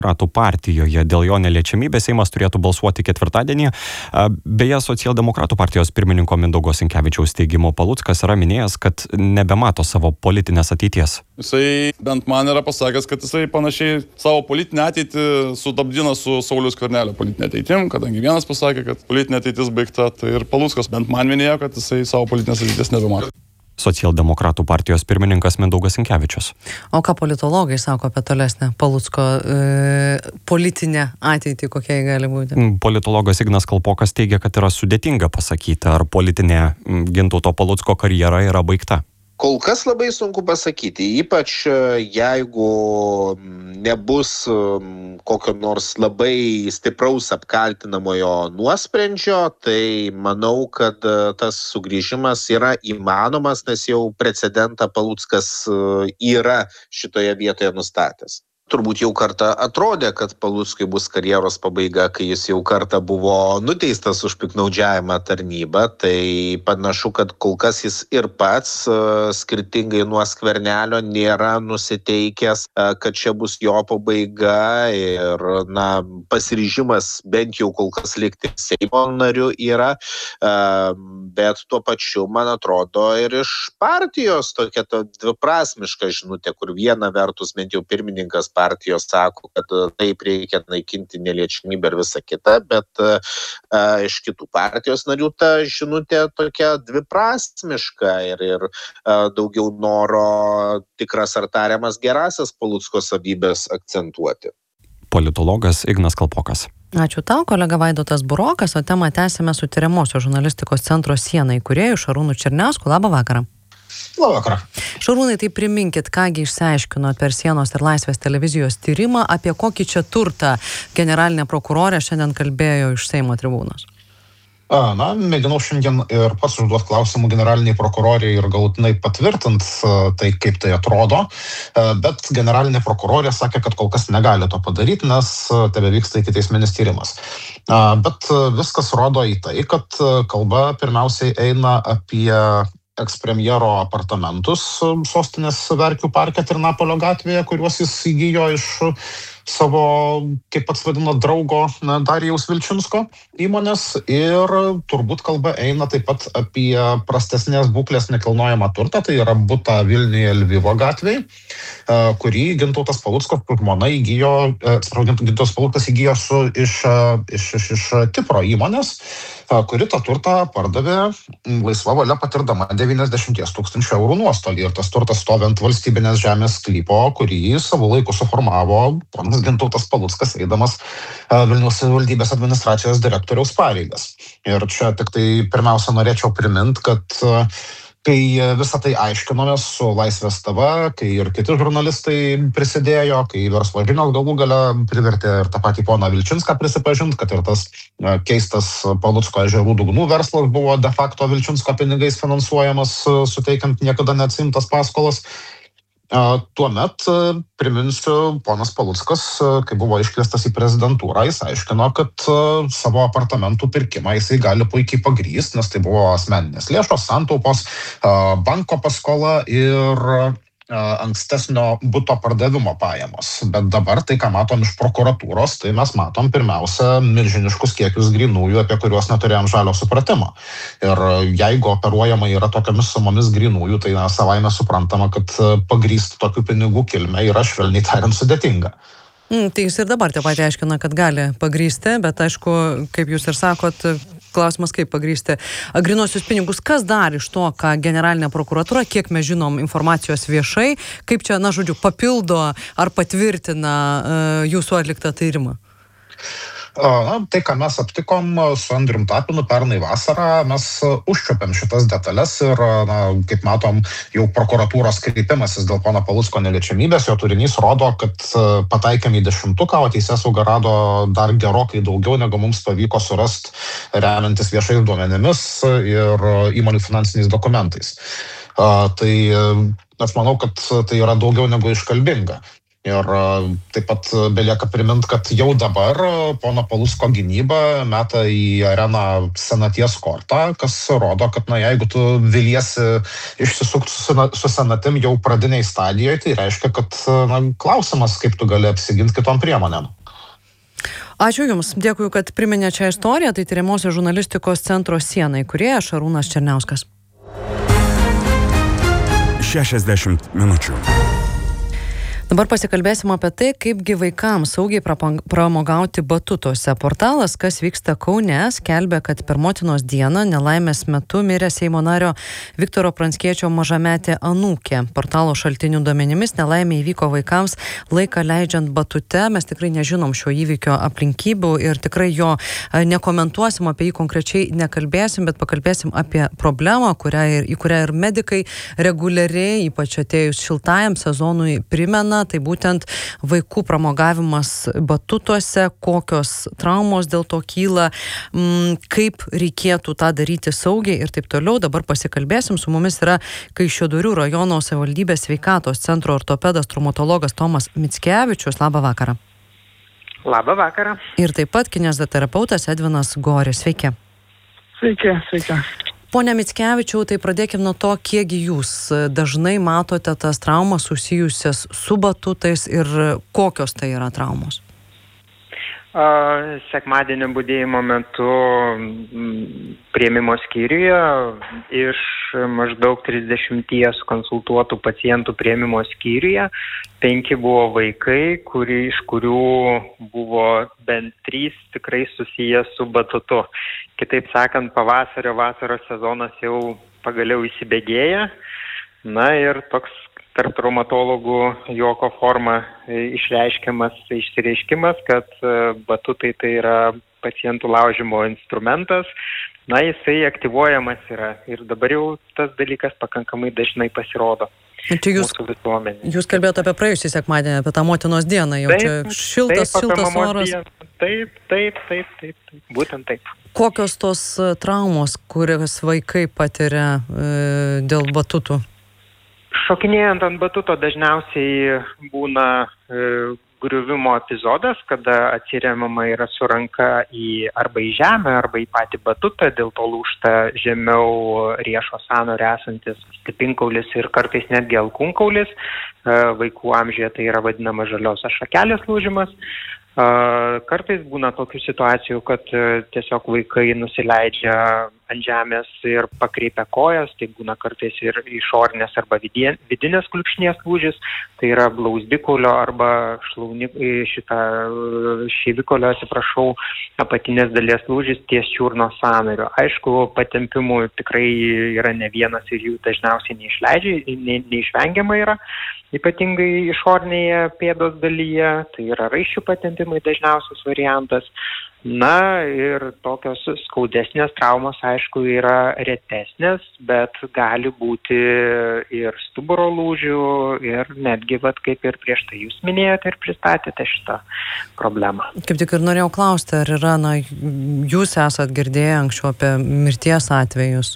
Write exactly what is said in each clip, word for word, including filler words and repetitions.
Ratų partijoje dėl jo neliečiamybės Seimas turėtų balsuoti ketvirtadienį. Beje, socialdemokratų partijos pirmininko Mindaugo Sinkevičiaus teigimu Paluckas yra minėjęs, kad nebemato savo politinės ateities. Jisai bent man yra pasakęs, kad jisai panašiai savo politinę ateitį sudabdina su Sauliaus Skvernelio politinė ateitim, kadangi vienas pasakė, kad politinė ateitis baigta, tai ir Paluckas bent man minėjo, kad jisai savo politinės ateities nebemato. Socialdemokratų partijos pirmininkas Mindaugas Sinkevičius. O ką politologai sako apie tolesnę Palucko e, politinę ateitį, kokia jį gali būti? Politologas Ignas Kalpokas teigia, kad yra sudėtinga pasakyti, ar politinė Gintauto Palucko karjera yra baigta. Kol kas labai sunku pasakyti, ypač jeigu nebus kokio nors labai stipraus apkaltinamojo nuosprendžio, tai manau, kad tas sugrįžimas yra įmanomas, nes jau precedentą Paluckas yra šitoje vietoje nustatęs. Turbūt jau kartą atrodė, kad Paluckui bus karjeros pabaiga, kai jis jau kartą buvo nuteistas už piktnaudžiavimą tarnybą, tai panašu, kad kol kas jis ir pats, skirtingai nuo Skvernelio, nėra nusiteikęs, kad čia bus jo pabaiga ir na, pasiryžimas bent jau kol kas likti Seimo nariu yra, bet tuo pačiu, man atrodo, ir iš partijos tokia dviprasmiška žinutė, kur viena vertus bent jau pirmininkas partijos sako, kad taip reikia naikinti neliečiamybę ir visą kitą, bet a, iš kitų partijos narių ta žinutė tokia dviprasmiška ir, ir a, daugiau noro tikras ar tariamas gerasias Palucko savybės akcentuoti. Politologas Ignas Kalpokas. Ačiū tau, kolega Vaidotas Burokas, o temą tęsime su Tiriamosios žurnalistikos centro Siena įkūrėju Šarūnu Černiausku. Labą vakarą. Labą vakarą. Šarūnai, tai priminkit, kągi išsiaiškinot per Sienos ir Laisvės televizijos tyrimą, apie kokį čia turtą generalinė prokurorė šiandien kalbėjo iš Seimo tribūnos. Na, mėginau šiandien ir pats užduoti klausimų generaliniai prokuroriai ir galutinai patvirtint tai, kaip tai atrodo, bet generalinė prokurorė sakė, kad kol kas negali to padaryti, nes tebevyksta ikiteisminis tyrimas. Bet viskas rodo į tai, kad kalba pirmiausiai eina apie ekspremjero apartamentus sostinės Verkių parke Trinapolio gatvėje, kuriuos jis įgijo iš savo, kaip pats vadino, draugo Darijaus Vilčinsko įmonės, ir turbūt kalba eina taip pat apie prastesnės būklės nekilnojamą turtą, tai yra butą Vilniuje Lvivo gatvėje, kurį Gintautas Paluckas su žmona įgijo, atsiprašau, Gintautas Paluckas įgijo su, iš, iš, iš, iš Kipro įmonės, kuri tą turtą pardavė laisva valia patirdama devyniasdešimt tūkstančių eurų nuostolį. Ir tas turtas stovi ant valstybinės žemės sklypo, kurį savo laiku suformavo ponas Gintautas Paluckas, eidamas Vilniaus savivaldybės administracijos direktoriaus pareigas. Ir čia tik tai pirmiausia norėčiau primint, kad kai visą tai aiškinomės su Laisvės T V, kai ir kiti žurnalistai prisidėjo, kai Verslo žinios galų gale privertė ir tą patį poną Vilčinską prisipažinti, kad ir tas keistas Palucko ežerų dugnų verslas buvo de facto Vilčinsko pinigais finansuojamas, suteikiant niekada neatsiimtas paskolas. Tuomet, priminsiu, ponas Paluckas, kai buvo iškviestas į prezidentūrą, jis aiškino, kad savo apartamentų pirkimą jisai gali puikiai pagrįsti, nes tai buvo asmeninės lėšos, santaupos, banko paskola ir ankstesnio buto pardavimo pajamos. Bet dabar tai, ką matom iš prokuratūros, tai mes matom pirmiausia milžiniškus kiekius grynųjų, apie kuriuos neturėjom žalio supratimo. Ir jeigu operuojama yra tokiamis sumomis grynųjų, tai na, savaime suprantama, kad pagrįsti tokių pinigų kilmę yra švelniai tariant sudėtinga. Mm, tai jis ir dabar taip pat aiškina, kad gali pagrįsti, bet aišku, kaip jūs ir sakot, klausimas kaip pagrįsti grynuosius pinigus. Kas dar iš to, ką generalinė prokuratūra, kiek mes žinom informacijos viešai, kaip čia, na, žodžiu, papildo ar patvirtina uh, jūsų atliktą tyrimą? Na, tai, ką mes aptikom su Andrium Tapinu pernai vasarą, mes užčiuopėm šitas detalės ir, na, kaip matom, jau prokuratūros kreipimasis dėl pono Palucko neliečiamybės, jo turinys rodo, kad pataikėm į dešimtuką, o teisėsauga rado dar gerokai daugiau, negu mums pavyko surasti remiantis viešais duomenimis ir įmonių finansiniais dokumentais. Tai aš manau, kad tai yra daugiau negu iškalbinga. Ir taip pat belieka primint, kad jau dabar pono Palucko gynyba meta į areną senaties kortą, kas rodo, kad na, jeigu tu viliesi išsisukti su, su senatim jau pradiniai stadijoje, tai reiškia, kad na, klausimas, kaip tu gali apsiginti kitom priemonėm. Ačiū Jums. Dėkui, kad priminė čia istoriją. Tai tyriamosios žurnalistikos centro Siena įkūrėjas Šarūnas Černiauskas. šešiasdešimt minučių. Dabar pasikalbėsim apie tai, kaipgi vaikams saugiai pramogauti batutuose. Portalas Kas vyksta Kaune skelbia, kad per motinos dieną nelaimės metu mirė Seimo nario Viktoro Pranckiečio mažametė anūkė. Portalo šaltinių duomenimis nelaimė įvyko vaikams laiką leidžiant batute. Mes tikrai nežinom šio įvykio aplinkybių ir tikrai jo nekomentuosim, apie jį konkrečiai nekalbėsim, bet pakalbėsim apie problemą, kurią ir, į kurią ir medikai reguliariai, ypač atėjus šiltajam sezonui, primena. Tai būtent vaikų pramogavimas batutuose, kokios traumos dėl to kyla, kaip reikėtų tą daryti saugiai ir taip toliau. Dabar pasikalbėsim. Su mumis yra Kaišiadorių rajono savivaldybės sveikatos centro ortopedas traumatologas Tomas Mickevičius. Labą vakarą. Labą vakarą. Ir taip pat kineziterapeutas Edvinas Goris. Sveiki. Sveiki, sveiki. Pone Mickevičiau, tai pradėkime nuo to, kiekgi jūs dažnai matote tas traumas susijusias su batutais ir kokios tai yra traumos? Sekmadienio budėjimo metu priėmimo skyriuje iš maždaug trisdešimties konsultuotų pacientų priėmimo skyriuje penki buvo vaikai, kuri, iš kurių buvo bent trys tikrai susiję su batutu. Kitaip sakant, pavasario vasaros sezonas jau pagaliau įsibėgėja. Na ir toks tarp traumatologų juoko forma išreiškiamas išsireiškimas, kad batutai tai yra pacientų laužimo instrumentas. Na, jisai aktyvuojamas yra ir dabar jau tas dalykas pakankamai dažnai pasirodo. Čia jūs, jūs kalbėjote apie praėjusį sekmadienį, apie tą motinos dieną, jau taip, čia šiltas, taip, šiltas oras. Taip, taip, taip, taip, taip, būtent taip. Kokios tos traumos, kurias vaikai patiria e, dėl batutų? Šokinėjant ant batuto dažniausiai būna e, griuvimo epizodas, kada atsiremiama yra su ranka į, arba į žemę, arba į patį batutą, dėl to lūžta žemiau riešo sąnario esantis stipinkaulis ir kartais netgi alkūnkaulis. Vaikų amžiuje tai yra vadinama žaliosios šakelės lūžimas. Kartais būna tokių situacijų, kad tiesiog vaikai nusileidžia ant žemės ir pakreipia kojas, tai būna kartais ir išorinės arba vidinės kulkšnies lūžis, tai yra blauzdikaulio arba šlauni, šitą šeivikolio, atsiprašau, apatinės dalies lūžis ties čiurnos sąnario. Aišku, patempimų tikrai yra ne vienas ir jų dažniausiai neišleidžia, ne, neišvengiama yra, ypatingai išorinėje pėdos dalyje, tai yra raiščių patempimai dažniausias variantas. Na ir tokios skaudesnės traumos, aišku, yra retesnės, bet gali būti ir stuburo lūžių ir netgi, vat, kaip ir prieš tai jūs minėjote ir pristatėte šitą problemą. Kaip tik ir norėjau klausti, ar yra, na, jūs esat girdėję anksčiau apie mirties atvejus?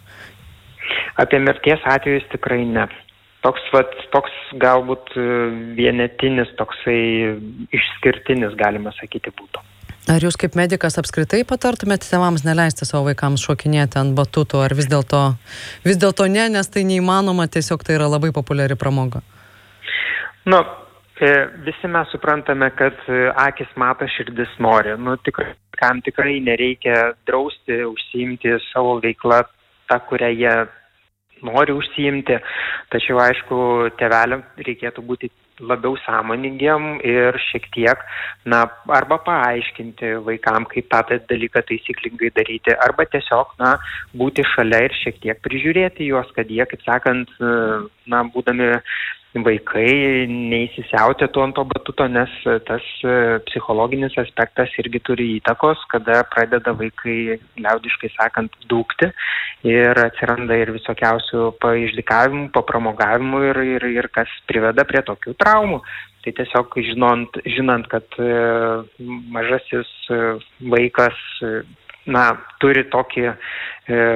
Apie mirties atvejus tikrai ne. Toks, vat, toks galbūt vienetinis, toksai išskirtinis, galima sakyti, būtų. Ar jūs kaip medikas apskritai patartumėte tėvams neleisti savo vaikams šokinėti ant batutų, ar vis dėlto, vis dėlto ne, nes tai neįmanoma, tiesiog tai yra labai populiari pramoga? Nu, visi mes suprantame, kad akis mato, širdis nori. Nu, tikrai, kam tikrai nereikia drausti, užsiimti savo veiklą, tą, kurią jie nori užsiimti. Tačiau, aišku, tėveliam reikėtų būti labiau sąmoningiem ir šiek tiek, na, arba paaiškinti vaikam, kaip tą dalyką taisyklingai daryti, arba tiesiog, na, būti šalia ir šiek tiek prižiūrėti juos, kad jie, kaip sakant, na, būdami vaikai neįsisiautėtų ant to batuto, nes tas psichologinis aspektas irgi turi įtakos, kada pradeda vaikai, liaudiškai sakant, dūkti ir atsiranda ir visokiausių paišdykavimų, papramogavimų ir, ir, ir kas priveda prie tokių traumų. Tai tiesiog žinant, žinant kad mažasis vaikas, na, turi tokį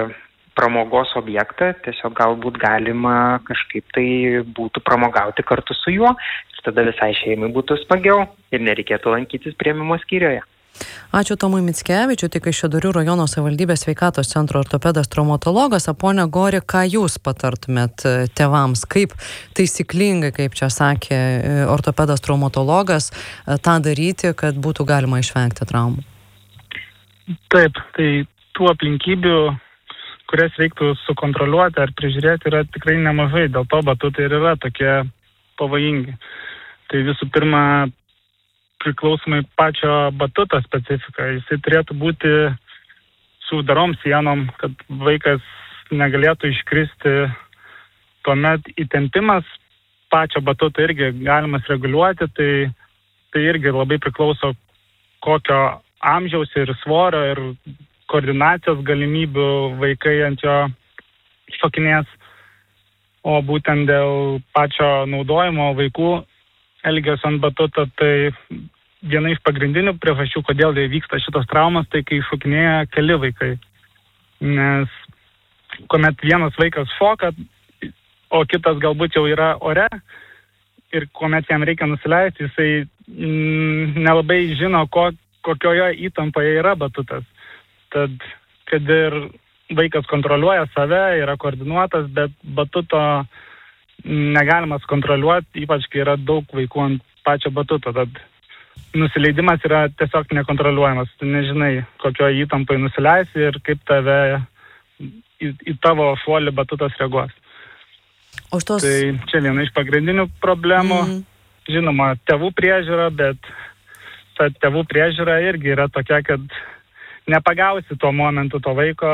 pramogos objektą, tiesiog galbūt galima kažkaip tai būtų pramogauti kartu su juo ir tada visai šeimai būtų smagiau ir nereikėtų lankytis priėmimo skyriuje. Ačiū Tomui Mickevičiui, tai Kaišiadorių rajono savivaldybės sveikatos centro ortopedas traumatologas. Pone Gori, ką jūs patartumėt tėvams, kaip taisyklingai, kaip čia sakė ortopedas traumatologas, tą daryti, kad būtų galima išvengti traumų? Taip, tai tų aplinkybių, kurias reiktų sukontroliuoti ar prižiūrėti, yra tikrai nemažai, dėl to batutai ir yra tokie pavojingi. Tai visų pirma, priklausomai pačio batuto specifika. Jisai turėtų būti su uždarom sienom, kad vaikas negalėtų iškristi. Tuomet įtempimas pačio batuto irgi galimas reguliuoti, tai, tai irgi labai priklauso kokio amžiaus ir svorio ir koordinacijos galimybių vaikai ant jo šokinės. O būtent dėl pačio naudojimo vaikų elgesio ant batuto, tai viena iš pagrindinių priežasčių, kodėl vyksta šitos traumas, tai kai šokinėja keli vaikai. Nes kuomet vienas vaikas šoka, o kitas galbūt jau yra ore, ir kuomet jam reikia nusileisti, jisai mm, nelabai žino, ko, kokioje įtampoje yra batutas. Tad, kad ir vaikas kontroliuoja save, yra koordinuotas, bet batuto negalima kontroliuoti, ypač kai yra daug vaikų ant pačio batuto. Tad nusileidimas yra tiesiog nekontroliuojamas. Tu nežinai, kokio įtampai nusileisi ir kaip tave į, į tavo šuolį batutas reaguos. O štos... Tai čia viena iš pagrindinių problemų. Mm. Žinoma, tėvų priežiūra, bet ta tėvų priežiūra irgi yra tokia, kad nepagausi tuo momentu to vaiko.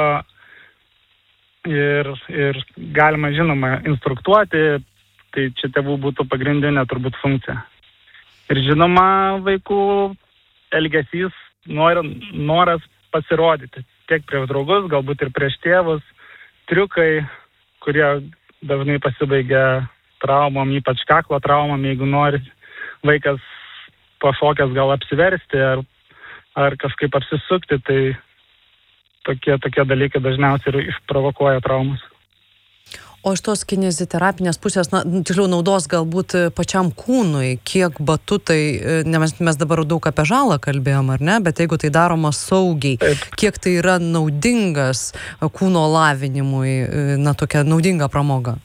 Ir, ir galima, žinoma, instruktuoti, tai čia tėvų būtų pagrindinė turbūt funkcija. Ir žinoma, vaikų elgesys, nor, noras pasirodyti tiek prieš draugus, galbūt ir prieš tėvus, triukai, kurie dažnai pasibaigia traumom, ypač kaklo traumom, jeigu nori vaikas pašokęs gal apsiversti ar, ar kažkaip apsisukti, tai Tokie, tokie dalykai dažniausiai ir išprovokuoja traumas. O iš tos kineziterapinės pusės, na, tiksliau naudos galbūt pačiam kūnui, kiek batutai, ne, mes, mes dabar daug apie žalą kalbėjom, ar ne, bet jeigu tai daroma saugiai, Taip. Kiek tai yra naudingas kūno lavinimui, na, tokia naudinga pramoga?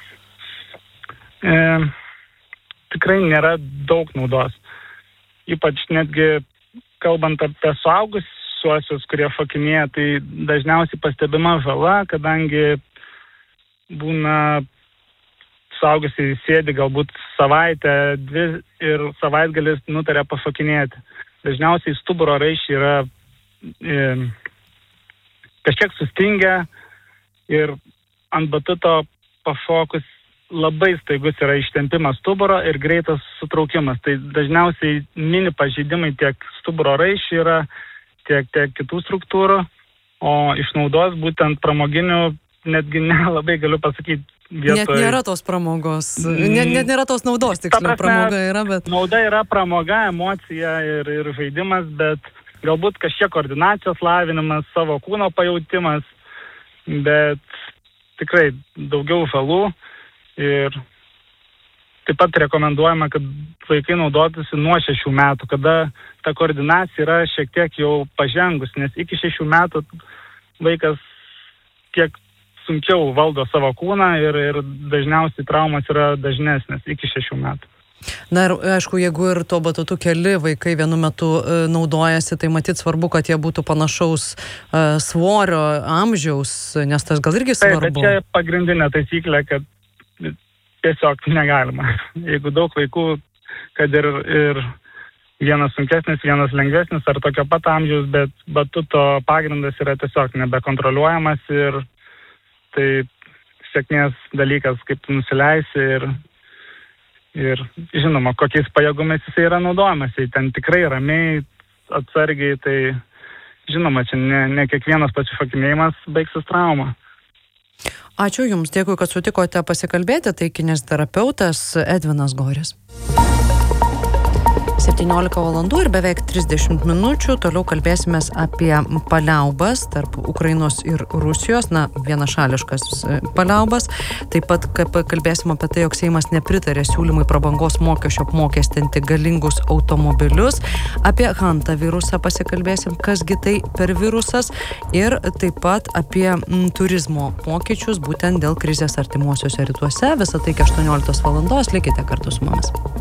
E, tikrai nėra daug naudos. Ypač netgi kalbant apie suaugus, suosius, kurie šokinėja, tai dažniausiai pastebima žala, kadangi būna suaugusiai sėdi galbūt savaitę, dvi ir savaitgalis nutarė pašokinėti. Dažniausiai stuburo raiščiai yra e, kažkiek sustingę ir ant batuto pašokus labai staigus yra ištempimas stuburo ir greitas sutraukimas. Tai dažniausiai mini pažeidimai tiek stuburo raiščiai yra, tiek, tiek kitų struktūrų, o išnaudos būtent pramoginių netgi nelabai galiu pasakyti vietoj. Net nėra tos pramogos, net, net nėra tos naudos, tiksliau, pramoga yra, bet... Nauda yra pramoga, emocija ir, ir žaidimas, bet galbūt kažkiek koordinacijos lavinimas, savo kūno pajautimas, bet tikrai daugiau žalų ir taip pat rekomenduojama, kad vaikai naudotųsi nuo šešių metų, kada ta koordinacija yra šiek tiek jau pažengus, nes iki šešių metų vaikas kiek sunkiau valdo savo kūną ir, ir dažniausiai traumas yra dažnesnės iki šešių metų. Na ir aišku, jeigu ir tuo batutu keli vaikai vienu metu e, naudojasi, tai matyt svarbu, kad jie būtų panašaus e, svorio, amžiaus, nes tas gal irgi svarbu. Taip, bet čia pagrindinė taisyklė, kad tiesiog negalima. Jeigu daug vaikų, kad ir, ir vienas sunkesnis, vienas lengvesnis ar tokio pat amžiaus, bet batuto pagrindas yra tiesiog nebekontroliuojamas ir tai sėkmės dalykas, kaip tu nusileisi ir, ir žinoma, kokiais pajėgumais jisai yra naudojamas. Tai ten tikrai ramiai, atsargiai, tai žinoma, čia ne, ne kiekvienas pasišokinėjimas baigsis trauma. Ačiū Jums, dėkui, kad sutikote pasikalbėti. Tai kineziterapeutas Edvinas Goris. septyniolika valandų ir beveik trisdešimt minučių. Toliau kalbėsimės apie paliaubas tarp Ukrainos ir Rusijos, na, vienašališkas paliaubas. Taip pat kalbėsim apie tai, jog Seimas nepritarė siūlymui prabangos mokesčio apmokestinti galingus automobilius. Apie Hanta virusą pasikalbėsim, kasgi tai per virusas. Ir taip pat apie m, turizmo pokyčius būtent dėl krizės artimuosiuose rytuose. Visą tai iki aštuonioliktos valandos. Likite kartu su mumis.